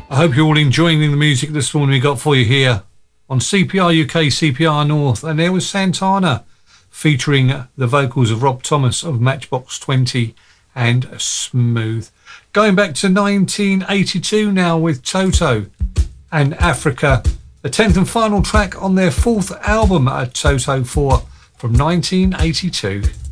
I hope you're all enjoying the music this morning we got for you here on CPR UK, CPR North. And there was Santana featuring the vocals of Rob Thomas of Matchbox 20 and Smooth. Going back to 1982 now with Toto and Africa, the 10th and final track on their 4th album, Toto 4 from 1982.